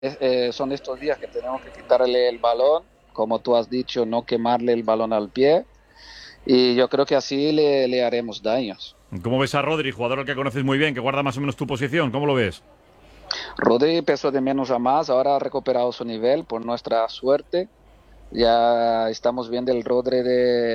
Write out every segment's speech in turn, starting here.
son estos días que tenemos que quitarle el balón, como tú has dicho, no quemarle el balón al pie, y yo creo que así le haremos daños. ¿Cómo ves a Rodri, jugador al que conoces muy bien, que guarda más o menos tu posición? ¿Cómo lo ves? Rodri empezó de menos a más, ahora ha recuperado su nivel por nuestra suerte. Ya estamos viendo el Rodri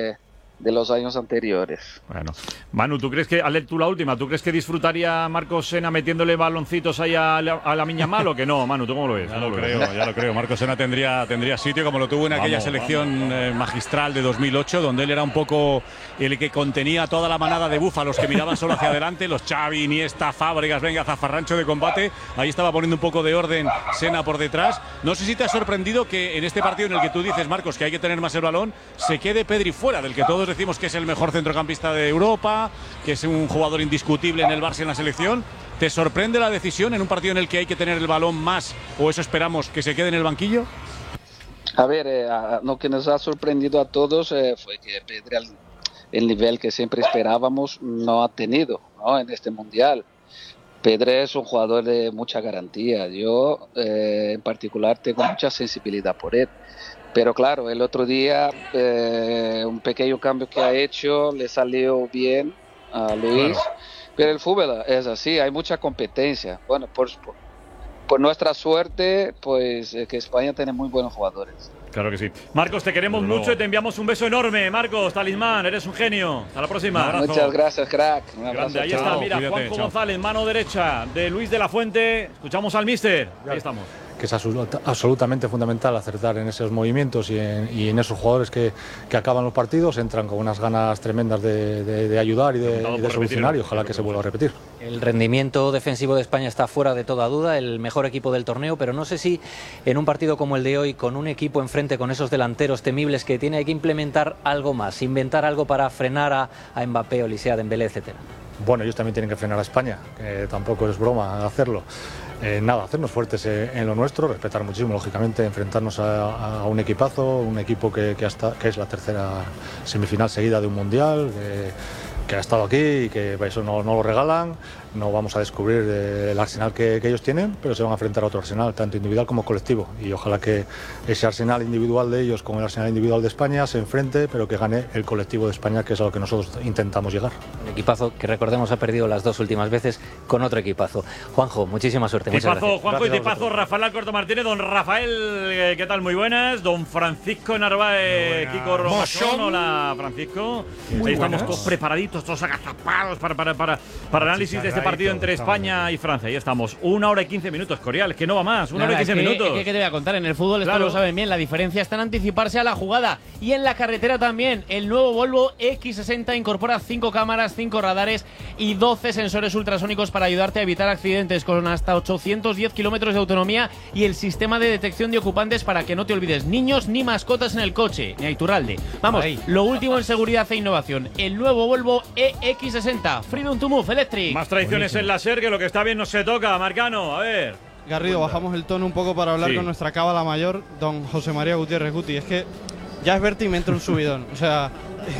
de los años anteriores. Bueno, Manu, ¿tú crees que, Ale, tú la última, ¿tú crees que disfrutaría Marcos Sena metiéndole baloncitos ahí a la Miñamal o que no? Manu, ¿tú cómo lo ves? Ya lo creo. Marcos Sena tendría sitio como lo tuvo en aquella selección magistral de 2008, donde él era un poco el que contenía toda la manada de búfalos que miraban solo hacia adelante, los Xavi, Iniesta, Fábregas, venga, zafarrancho de combate. Ahí estaba poniendo un poco de orden Sena por detrás. No sé si te ha sorprendido que en este partido en el que tú dices, Marcos, que hay que tener más el balón, se quede Pedri fuera, del que todos decimos que es el mejor centrocampista de Europa, que es un jugador indiscutible en el Barça y en la selección. ¿Te sorprende la decisión en un partido en el que hay que tener el balón más, o eso esperamos, que se quede en el banquillo? A ver, lo que nos ha sorprendido a todos fue que Pedri, el nivel que siempre esperábamos, no ha tenido, ¿no?, en este Mundial. Pedri es un jugador de mucha garantía. Yo, en particular, tengo mucha sensibilidad por él. Pero claro, el otro día un pequeño cambio que ha hecho le salió bien a Luis, claro. Pero el fútbol es así, hay mucha competencia. Bueno, por nuestra suerte, pues que España tiene muy buenos jugadores. Claro que sí. Marcos, te queremos mucho y te enviamos un beso enorme. Marcos, talismán, eres un genio. Hasta la próxima. Muchas gracias, crack. Un abrazo. Grande, ahí está, mira, cuídate, Juanjo González, mano derecha de Luis de la Fuente. Escuchamos al míster. Ahí estamos. Que es absolutamente fundamental acertar en esos movimientos y en esos jugadores que acaban los partidos, entran con unas ganas tremendas de ayudar y de solucionar, y ojalá que se vuelva a repetir. El rendimiento defensivo de España está fuera de toda duda, el mejor equipo del torneo, pero no sé si en un partido como el de hoy, con un equipo enfrente, con esos delanteros temibles que tiene, hay que implementar algo más, inventar algo para frenar a Mbappé, Olise, Dembélé, etcétera. Bueno, ellos también tienen que frenar a España, que tampoco es broma hacerlo. Nada, hacernos fuertes en lo nuestro, respetar muchísimo, lógicamente, enfrentarnos a un equipazo, un equipo que es la tercera semifinal seguida de un mundial, que ha estado aquí y que eso no lo regalan. No vamos a descubrir el arsenal que ellos tienen, pero se van a enfrentar a otro arsenal, tanto individual como colectivo. Y ojalá que ese arsenal individual de ellos con el arsenal individual de España se enfrente, pero que gane el colectivo de España, que es a lo que nosotros intentamos llegar. Un equipazo que, recordemos, ha perdido las dos últimas veces con otro equipazo. Juanjo, muchísima suerte. Tipazo, Juanjo, gracias, y tipazo, Rafael Alcorta Martínez. Don Rafael, ¿qué tal? Muy buenas. Don Francisco Narváez, Kiko Romachón. Hola, Francisco. Ahí estamos todos preparaditos, todos agazapados para análisis de este partido entre España y Francia. Ahí estamos. 1 hora y 15 minutos, Coreal. Es que no va más. 1 hora y 15 minutos. ¿Qué te voy a contar? En el fútbol esto lo saben bien. La diferencia está en anticiparse a la jugada. Y en la carretera también. El nuevo Volvo X60 incorpora 5 cámaras, 5 radares y 12 sensores ultrasónicos para ayudarte a evitar accidentes, con hasta 810 kilómetros de autonomía, y el sistema de detección de ocupantes para que no te olvides niños ni mascotas en el coche. Ni a Iturralde. Vamos, lo último en seguridad e innovación. El nuevo Volvo EX60. Freedom to Move Electric. Más tradiciones en la SER, que lo que está bien no se toca. Marcano, a ver. Garrido, bajamos el tono un poco para hablar con nuestra cábala mayor, don José María Gutiérrez Guti. Es que ya es verte y me entra un subidón. O sea,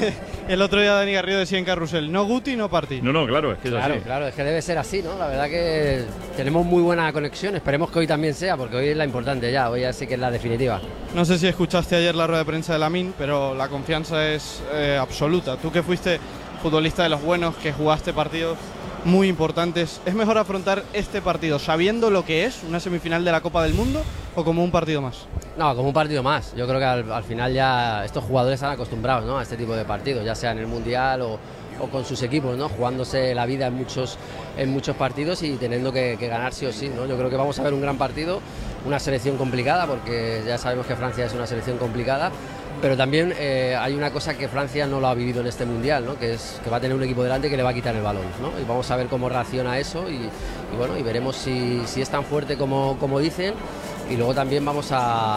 el otro día Dani Garrido decía en Carrusel, no Guti, no Party. No, claro, es que es así. Claro, es que debe ser así, ¿no? La verdad que tenemos muy buena conexión. Esperemos que hoy también sea, porque hoy es la importante ya. Hoy ya sí que es la definitiva. No sé si escuchaste ayer la rueda de prensa de Lamine, pero la confianza es absoluta. Tú que fuiste futbolista de los buenos, que jugaste partidos muy importantes, ¿es mejor afrontar este partido sabiendo lo que es una semifinal de la Copa del Mundo o como un partido más? No, como un partido más. Yo creo que al final ya estos jugadores están acostumbrados, ¿no?, a este tipo de partidos, ya sea en el Mundial o con sus equipos, ¿no?, jugándose la vida en muchos partidos y teniendo que ganar sí o sí, ¿no? Yo creo que vamos a ver un gran partido, una selección complicada, porque ya sabemos que Francia es una selección complicada. Pero también hay una cosa que Francia no lo ha vivido en este Mundial, ¿no?, que es que va a tener un equipo delante que le va a quitar el balón, ¿no? Y vamos a ver cómo reacciona a eso y bueno, y veremos si es tan fuerte como dicen. Y luego también vamos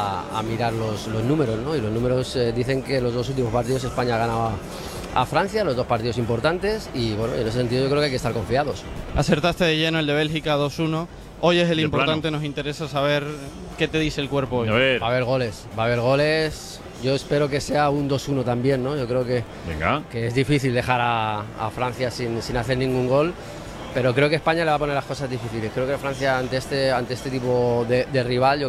a mirar los números, ¿no? Y los números dicen que los dos últimos partidos España ha ganado a Francia, los dos partidos importantes, y bueno, en ese sentido yo creo que hay que estar confiados. Acertaste de lleno el de Bélgica 2-1. Hoy es el importante, plano. Nos interesa saber qué te dice el cuerpo hoy. Va a haber goles. Yo espero que sea un 2-1 también, ¿no? Yo creo que es difícil dejar a Francia sin hacer ningún gol. pero creo que España le va a poner las cosas difíciles. Creo que Francia ante este tipo de rival, yo